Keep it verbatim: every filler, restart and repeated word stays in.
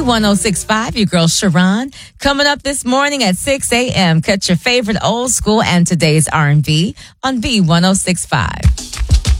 one oh six point five, your girl Sharon. Coming up this morning at six a.m., catch your favorite old school and today's R and B on B one oh six point five.